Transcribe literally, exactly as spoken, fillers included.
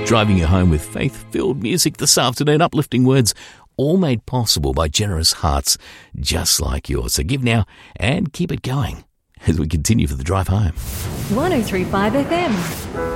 Driving you home with faith-filled music this afternoon, uplifting words, all made possible by generous hearts just like yours. So give now and keep it going as we continue for the drive home. one oh three point five F M.